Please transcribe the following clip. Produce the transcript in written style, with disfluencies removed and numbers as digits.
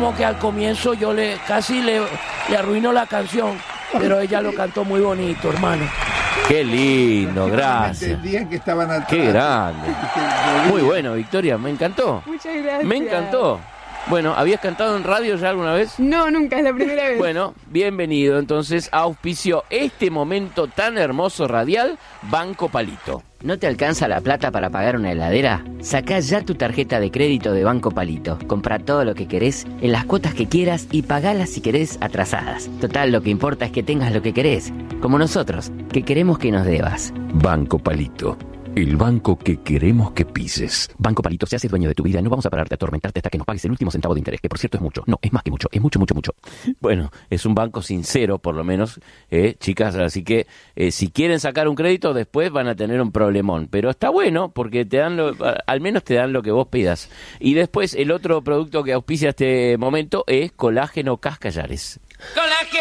como que al comienzo yo casi le arruino la canción, pero ella lo cantó muy bonito, hermano. Qué lindo, gracias. Entendían que estaban atrás. Qué grande. Muy bueno, Victoria, me encantó. Muchas gracias. Me encantó. Bueno, ¿habías cantado en radio ya alguna vez? No, nunca, es la primera vez. Bueno, bienvenido. Entonces, auspició este momento tan hermoso radial, Banco Palito. ¿No te alcanza la plata para pagar una heladera? Sacá ya tu tarjeta de crédito de Banco Palito. Comprá todo lo que querés, en las cuotas que quieras y pagalas si querés atrasadas. Total, lo que importa es que tengas lo que querés. Como nosotros, que queremos que nos debas. Banco Palito. El banco que queremos que pises. Banco Palito, se hace dueño de tu vida. No vamos a pararte a atormentarte hasta que nos pagues el último centavo de interés, que por cierto es mucho. No, es más que mucho. Es mucho, mucho, mucho. Bueno, es un banco sincero, por lo menos, chicas. Así que si quieren sacar un crédito, después van a tener un problemón. Pero está bueno, porque te dan al menos te dan lo que vos pidas. Y después, el otro producto que auspicia este momento es Colágeno Cascallares. Colágeno.